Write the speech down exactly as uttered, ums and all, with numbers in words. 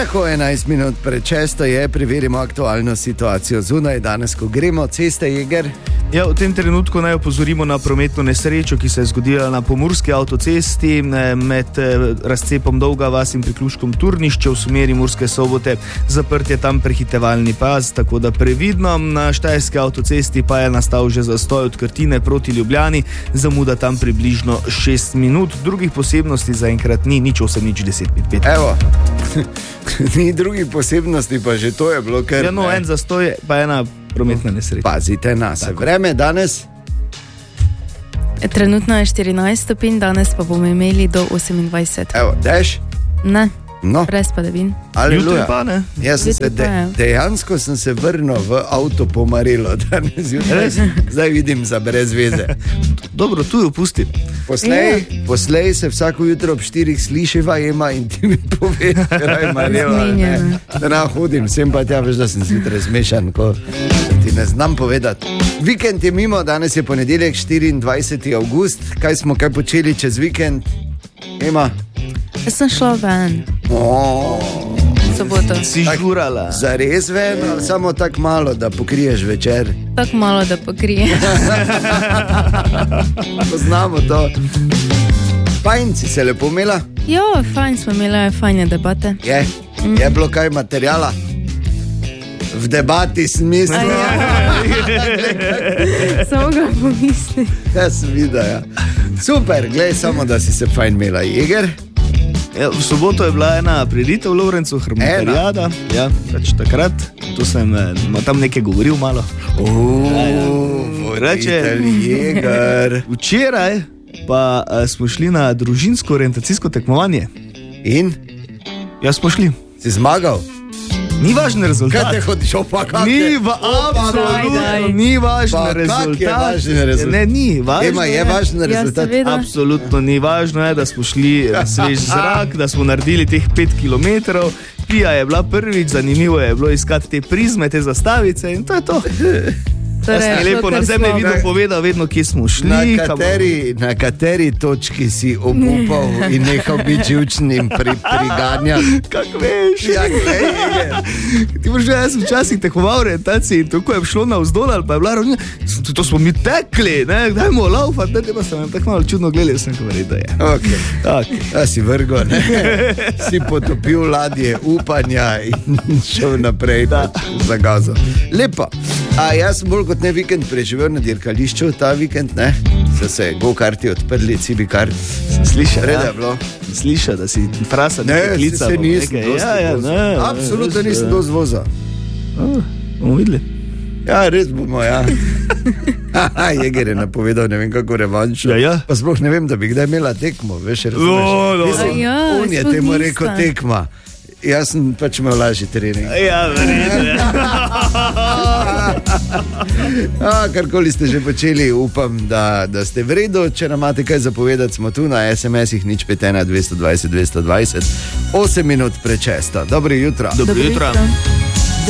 Tako enajst minut pred šesto je, preverimo aktualno situacijo zunaj. Danes, ko gremo ceste, Jeger. Ja, v tem trenutku naj opozorimo na prometno nesrečo, ki se je zgodila na pomurski avtocesti med razcepom Dolga vas in priključkom Turnišče v smeri Murske Sobote. Zaprt je tam prehitevalni pas, tako da previdno. Na štajerski avtocesti pa je nastal že zastoj od Krtine proti Ljubljani, zamuda tam približno šest minut. Drugih posebnosti zaenkrat ni, nič osem, nič deset, pet, pet. Evo, ni drugih posebnosti, pa že to je bilo kar... Ja, no, en zastoj pa ena prometna nesreča. Pazite na se. Vreme danes? Trenutno je štirinajst stopinj, danes pa bomo imeli do osemindvajset. Evo, dež? Ne, no. Brez padavin. Aleluja. Pa, ne? Jaz sem se de, dejansko sem se vrnil v avto Pomarilo danes jutraj. Zdaj vidim za brez veze. Dobro, tu jo pusti. Poslej, poslej se vsako jutro ob štirih slišiva ima in ti mi pove, kaj Marilo. Da na hodim, sem pa tja, veš, da sem zjutraj zmešan, ko ti ne znam povedati. Vikend je mimo, danes je ponedeljek, štiriindvajseti avgust. Kaj smo kaj počeli čez vikend? Ema? Jaz sem šla ven. Oh. Soboto. Si žurala. Zares ven, ali samo tako malo, da pokriješ večer? Tako malo, da pokriješ. Poznamo to. Fajn si se lepo imela? Jo, fajn smo imeli, fajne debate. Je, mm. je bilo kaj materijala? V debati smislu. Samo ga pomisli. Ja, sem videl, ja. Super, glej, samo da si se fajn imela. Jeger? Ja, v soboto je bila ena prireditev v Lovrencu, Harmonikarijada. Ja, pač takrat, tu sem tam nekaj govoril malo. Voditelj Jeger. Včeraj pa smo šli na družinsko orientacijsko tekmovanje. In? Ja, smo šli. Si zmagal? Ni važen rezultat. Kaj te hodiš, opa, kak ni je? Va, absolutno ni važen pa, rezultat. Kak je važen rezultat? Ne, ni važno. Ema, je važen rezultat? Ja, absolutno ni važno je, da smo šli svež zrak, da smo naredili teh pet kilometrov. Pija je bila prvič, zanimivo je bilo iskati te prizme, te zastavice in to je to. Jaz sem lepo na zemlji videl povedal vedno, kje smo šli. Na kateri, na kateri točki si obupal in nehal biti živčen in pri, priganjati? Kako veš? Ja, glej, ti boš že, jaz sem včasih tekmoval orientaciji in tako je šlo na vzdolj ali pa je bila ravnja, to, to smo mi tekli, ne, dajmo laufati, ne, pa sem tako malo čudno gledal, sem ko veril, da je. Ok, okay. Ja, si vrgo, ne, si potopil ladje upanja in šel naprej za gazo. Lepo, a jaz sem bolj kot ne vikend preživel na dirkališču, ta vikend, ne, so se go-karti odprli, cibi-kart. Sem slišal, Reda ja. je bilo. Slišal, da si frasa nekaj klica. Ne, se nisem dosti ja, ja, ne, absolutno ne, nisem dosti voza. Oh, bomo videli. Ja, res bomo, ja. Jeger je napovedal, ne vem kako revanšo. Ja, ja. Pa sploh ne vem, da bi kdaj imela tekmo, veš, razumeš. No, no. Mislim, ja, on je temu rekel tekma. Jaz sem pač imel lažji trening. Ja, verjetno. Karkoli ste že počeli, upam, da, da ste v redu. Če nam imate kaj zapovedati, smo tu na es em esih nič pet ena dvesto dvajset dvesto dvajset. osem minut pred šesto. Dobro jutro. Dobro jutro.